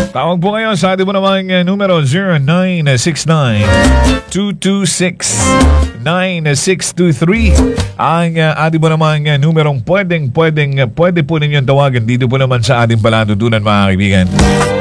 Tawag po kayo sa ating po namang numero 0969-226-9623. Ang ating po namang numerong pwede po ninyong tawagan dito po naman sa ating palatuntunan, mga kaibigan.